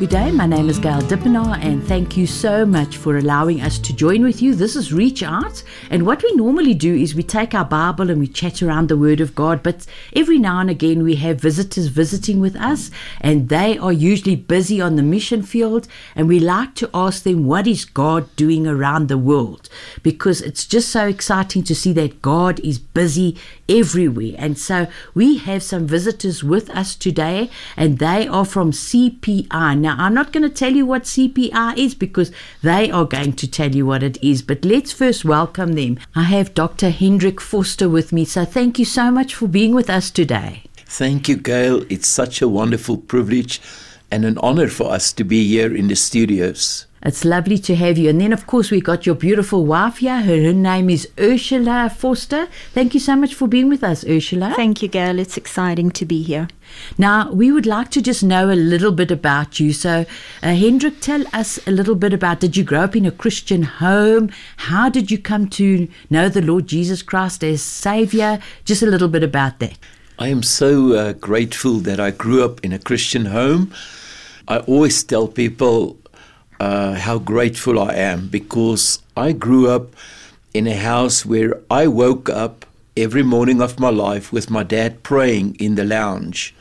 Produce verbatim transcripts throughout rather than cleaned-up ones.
Good day, my name is Gail Dippenaar and thank you so much for allowing us to join with you. This is Reach Out, and what we normally do is we take our Bible and we chat around the Word of God, but every now and again we have visitors visiting with us and they are usually busy on the mission field, and we like to ask them, what is God doing around the world? Because it's just so exciting to see that God is busy everywhere. And so we have some visitors with us today, and they are from C P I. Now, I'm not going to tell you what C P I is because they are going to tell you what it is, but let's first welcome them. I have Doctor Hendrik Forster with me, so thank you so much for being with us today. Thank you, Gail. It's such a wonderful privilege and an honor for us to be here in the studios. It's lovely to have you. And then, of course, we got your beautiful wife here. Her, her name is Ursula Forster. Thank you so much for being with us, Ursula. Thank you, Gail. It's exciting to be here. Now, we would like to just know a little bit about you. So, uh, Hendrik, tell us a little bit about, did you grow up in a Christian home? How did you come to know the Lord Jesus Christ as Savior? Just a little bit about that. I am so uh, grateful that I grew up in a Christian home. I always tell people Uh, how grateful I am, because I grew up in a house where I woke up every morning of my life with my dad praying in the lounge.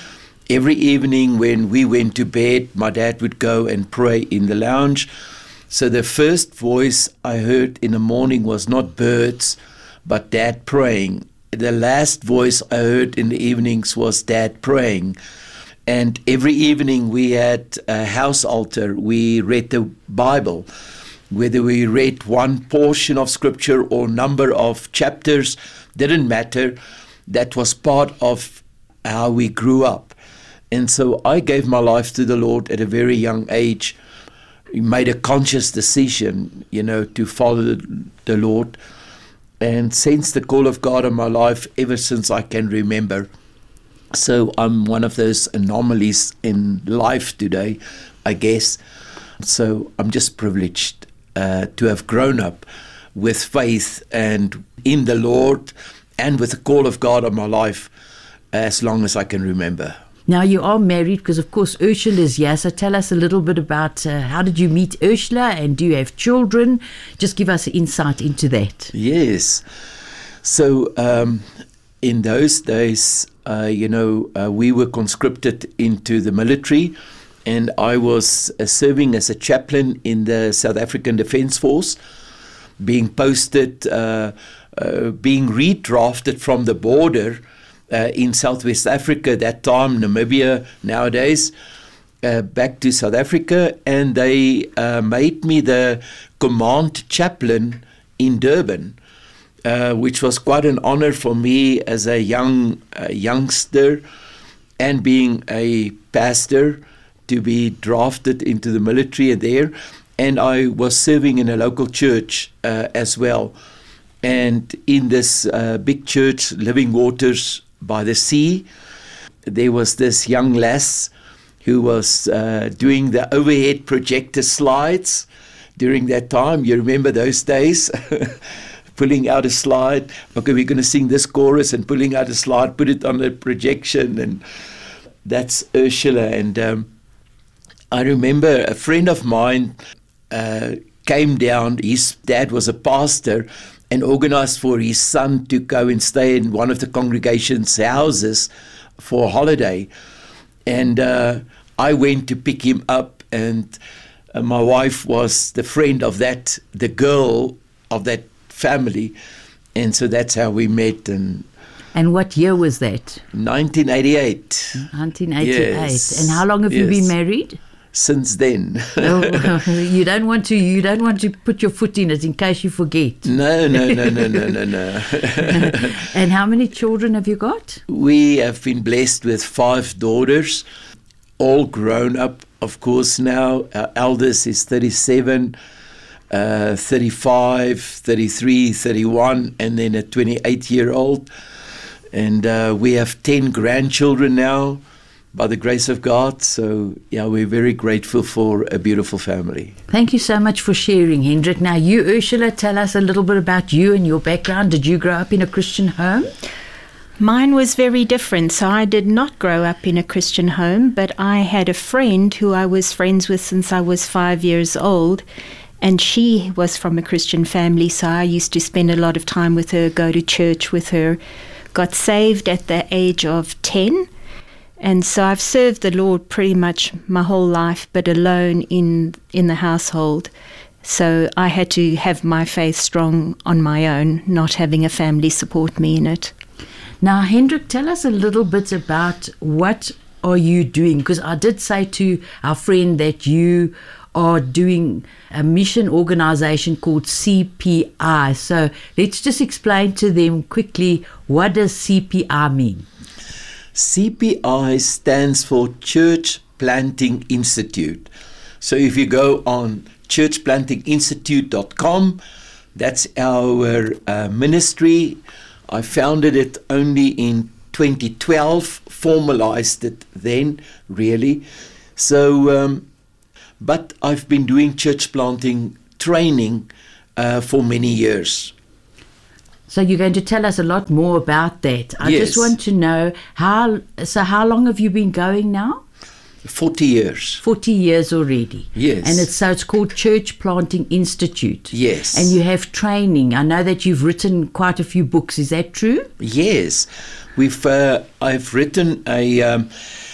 Every evening when we went to bed, my dad would go and pray in the lounge. So the first voice I heard in the morning was not birds, but dad praying. The last voice I heard in the evenings was dad praying. And every evening we had a house altar. We read the Bible. Whether we read one portion of scripture or number of chapters, didn't matter. That was part of how we grew up. And so I gave my life to the Lord at a very young age. I made a conscious decision, you know, to follow the Lord, and sensed the call of God on my life ever since I can remember. So I'm one of those anomalies in life today, I guess. So I'm just privileged uh, to have grown up with faith and in the Lord and with the call of God on my life as long as I can remember. Now, you are married because, of course, Ursula is here. So tell us a little bit about uh, how did you meet Ursula, and do you have children? Just give us insight into that. Yes. So um, in those days, Uh, you know, uh, we were conscripted into the military, and I was uh, serving as a chaplain in the South African Defence Force, being posted, uh, uh, being redrafted from the border uh, in Southwest Africa, that time, Namibia nowadays, uh, back to South Africa, and they uh, made me the command chaplain in Durban. Uh, which was quite an honor for me as a young uh, youngster and being a pastor to be drafted into the military there. And I was serving in a local church uh, as well. And in this uh, big church, Living Waters by the Sea, there was this young lass who was uh, doing the overhead projector slides during that time. You remember those days? Pulling out a slide, okay, we're going to sing this chorus, and pulling out a slide, put it on the projection, and that's Ursula. And um, I remember a friend of mine uh, came down. His dad was a pastor and organized for his son to go and stay in one of the congregation's houses for a holiday. And uh, I went to pick him up, and uh, my wife was the friend of that, the girl of that family, and so that's how we met. And and what year was that? nineteen eighty-eight. nineteen eighty-eight. Yes. And how long have yes. you been married? Since then. Oh, you don't want to. You don't want to put your foot in it in case you forget. No, no, no, no, no, no, no. And how many children have you got? We have been blessed with five daughters, all grown up, of course. Now our eldest is thirty-seven. Uh, thirty-five, thirty-three, thirty-one, and then a twenty-eight-year-old. And uh, we have ten grandchildren now, by the grace of God. So, yeah, we're very grateful for a beautiful family. Thank you so much for sharing, Hendrik. Now, you, Ursula, tell us a little bit about you and your background. Did you grow up in a Christian home? Mine was very different. So I did not grow up in a Christian home, but I had a friend who I was friends with since I was five years old. And she was from a Christian family, so I used to spend a lot of time with her, go to church with her. Got saved at the age of ten. And so I've served the Lord pretty much my whole life, but alone in, in the household. So I had to have my faith strong on my own, not having a family support me in it. Now, Hendrik, tell us a little bit about what are you doing? Because I did say to our friend that you are doing a mission organization called C P I. So let's just explain to them quickly, what does C P I mean? C P I stands for Church Planting Institute. So if you go on church planting institute dot com, that's our uh, ministry. I founded it only in twenty twelve, formalized it then, really. So, um, but I've been doing church planting training uh, for many years. So you're going to tell us a lot more about that. I Yes. just want to know, how. so how long have you been going now? forty years. forty years already. Yes. And it's so it's called Church Planting Institute. Yes. And you have training. I know that you've written quite a few books. Is that true? Yes, we've. Uh, I've written a um,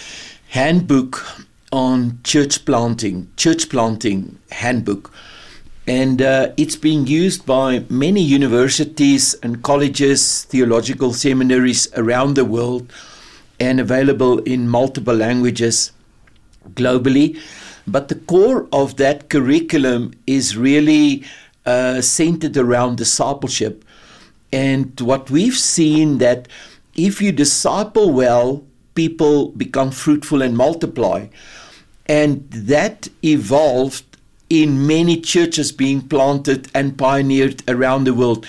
handbook on church planting, church planting handbook, and uh, it's being used by many universities and colleges, theological seminaries around the world, and available in multiple languages globally. But the core of that curriculum is really uh, centered around discipleship. And what we've seen, that if you disciple well, people become fruitful and multiply. And that evolved in many churches being planted and pioneered around the world.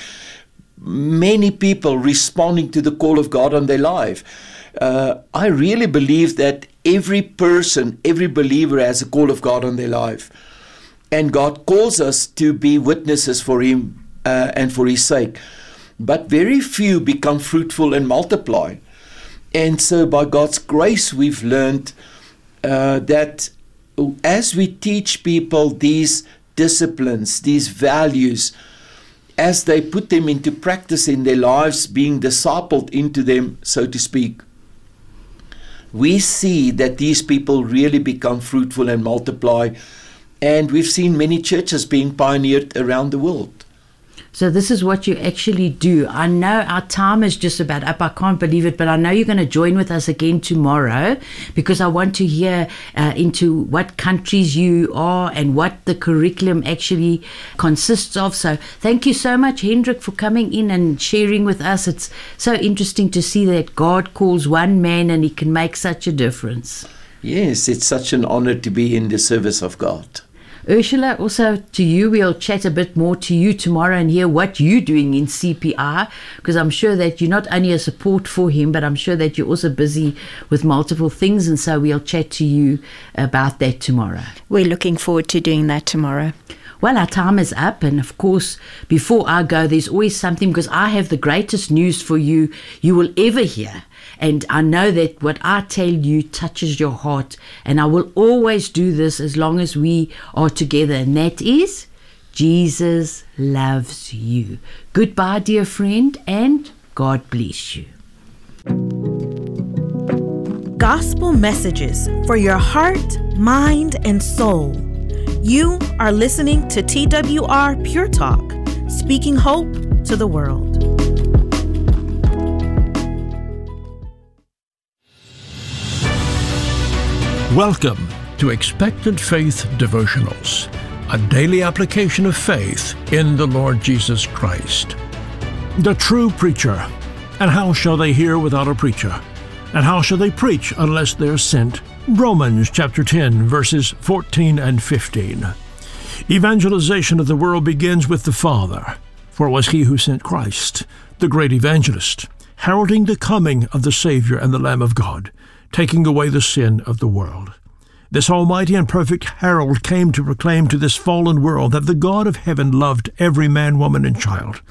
Many people responding to the call of God on their life. Uh, I really believe that every person, every believer has a call of God on their life. And God calls us to be witnesses for Him uh, and for His sake. But very few become fruitful and multiply. And so by God's grace, we've learned uh, that as we teach people these disciplines, these values, as they put them into practice in their lives, being discipled into them, so to speak, we see that these people really become fruitful and multiply. And we've seen many churches being pioneered around the world. So this is what you actually do. I know our time is just about up. I can't believe it, but I know you're going to join with us again tomorrow, because I want to hear uh, into what countries you are and what the curriculum actually consists of. So thank you so much, Hendrik, for coming in and sharing with us. It's so interesting to see that God calls one man and He can make such a difference. Yes, it's such an honor to be in the service of God. Ursula, also to you, we'll chat a bit more to you tomorrow and hear what you're doing in C P I, because I'm sure that you're not only a support for him, but I'm sure that you're also busy with multiple things, and so we'll chat to you about that tomorrow. We're looking forward to doing that tomorrow. Well, our time is up, and of course, before I go, there's always something, because I have the greatest news for you you will ever hear. And I know that what I tell you touches your heart, and I will always do this as long as we are together, and that is, Jesus loves you. Goodbye, dear friend, and God bless you. Gospel messages for your heart, mind, and soul. You are listening to T W R Pure Talk, speaking hope to the world. Welcome to Expectant Faith Devotionals, a daily application of faith in the Lord Jesus Christ. The true preacher. And how shall they hear without a preacher? And how shall they preach unless they're sent? Romans chapter ten, verses fourteen and fifteen. Evangelization of the world begins with the Father, for it was He who sent Christ, the great evangelist, heralding the coming of the Savior and the Lamb of God, taking away the sin of the world. This almighty and perfect herald came to proclaim to this fallen world that the God of heaven loved every man, woman, and child.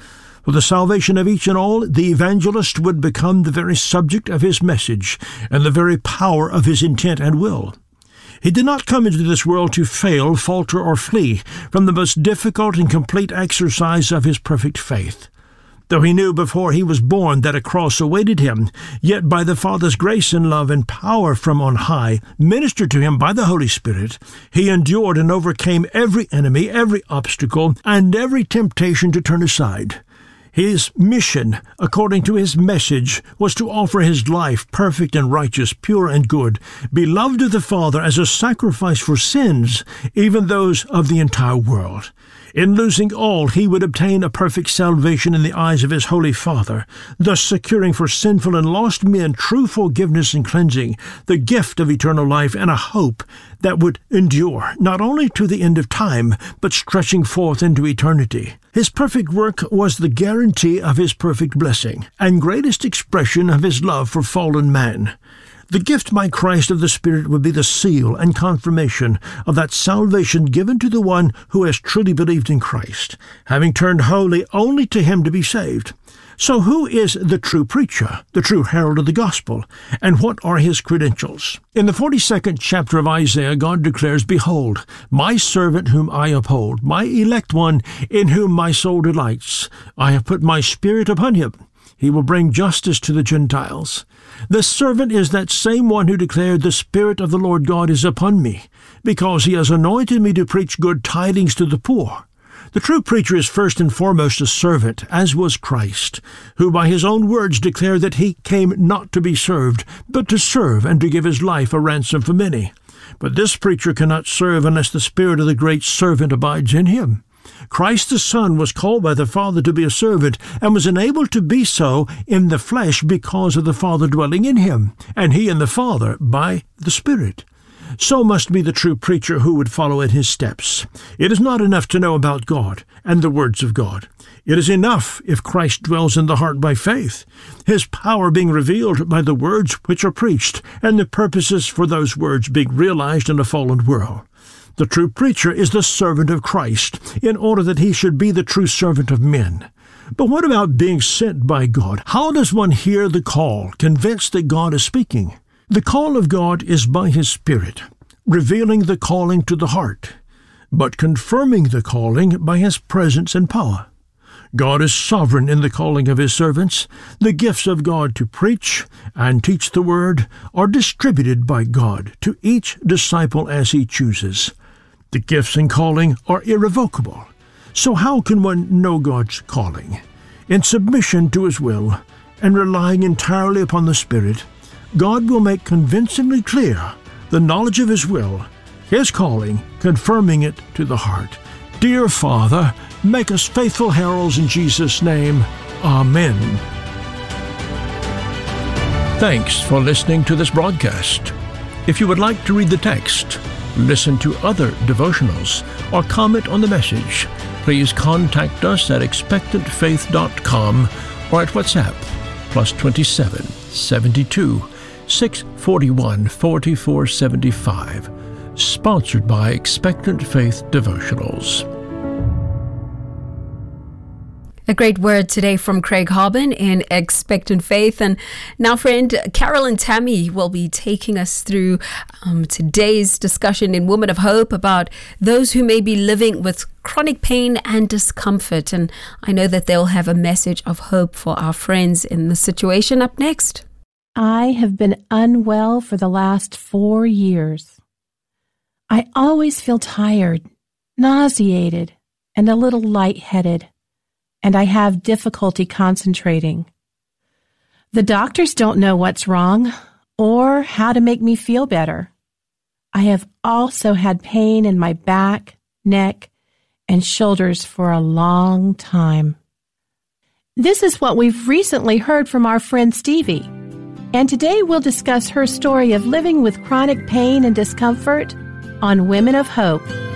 For the salvation of each and all, the evangelist would become the very subject of his message and the very power of his intent and will. He did not come into this world to fail, falter, or flee from the most difficult and complete exercise of his perfect faith. Though he knew before he was born that a cross awaited him, yet by the Father's grace and love and power from on high, ministered to him by the Holy Spirit, he endured and overcame every enemy, every obstacle, and every temptation to turn aside. His mission, according to his message, was to offer his life perfect and righteous, pure and good, beloved of the Father as a sacrifice for sins, even those of the entire world. In losing all, he would obtain a perfect salvation in the eyes of his Holy Father, thus securing for sinful and lost men true forgiveness and cleansing, the gift of eternal life, and a hope that would endure, not only to the end of time, but stretching forth into eternity. His perfect work was the guarantee of his perfect blessing, and greatest expression of his love for fallen man. The gift by Christ of the Spirit would be the seal and confirmation of that salvation given to the one who has truly believed in Christ, having turned wholly only to him to be saved. So who is the true preacher, the true herald of the gospel, and what are his credentials? In the forty-second chapter of Isaiah, God declares, "Behold, my servant whom I uphold, my elect one in whom my soul delights. I have put my spirit upon him. He will bring justice to the Gentiles." The servant is that same one who declared, "The Spirit of the Lord God is upon me, because he has anointed me to preach good tidings to the poor." The true preacher is first and foremost a servant, as was Christ, who by his own words declared that he came not to be served, but to serve and to give his life a ransom for many. But this preacher cannot serve unless the spirit of the great servant abides in him. Christ the Son was called by the Father to be a servant, and was enabled to be so in the flesh because of the Father dwelling in him, and he in the Father by the Spirit. So must be the true preacher who would follow in his steps. It is not enough to know about God and the words of God. It is enough if Christ dwells in the heart by faith, his power being revealed by the words which are preached, and the purposes for those words being realized in a fallen world. The true preacher is the servant of Christ, in order that he should be the true servant of men. But what about being sent by God? How does one hear the call, convinced that God is speaking? The call of God is by his Spirit, revealing the calling to the heart, but confirming the calling by his presence and power. God is sovereign in the calling of his servants. The gifts of God to preach and teach the word are distributed by God to each disciple as he chooses. The gifts and calling are irrevocable. So how can one know God's calling? In submission to his will and relying entirely upon the Spirit, God will make convincingly clear the knowledge of his will, his calling, confirming it to the heart. Dear Father, make us faithful heralds in Jesus' name. Amen. Thanks for listening to this broadcast. If you would like to read the text, listen to other devotionals, or comment on the message, please contact us at expectant faith dot com or at WhatsApp, plus twenty-seven, seventy-two, six forty-one, forty-four seventy-five. Sponsored by Expectant Faith Devotionals. A great word today from Craig Harbin in Expectant Faith. And now, friend, Carol and Tammy will be taking us through um, today's discussion in Women of Hope about those who may be living with chronic pain and discomfort. And I know that they'll have a message of hope for our friends in the situation. Up next. I have been unwell for the last four years. I always feel tired, nauseated, and a little lightheaded, and I have difficulty concentrating. The doctors don't know what's wrong or how to make me feel better. I have also had pain in my back, neck, and shoulders for a long time. This is what we've recently heard from our friend Stevie, and today we'll discuss her story of living with chronic pain and discomfort on Women of Hope.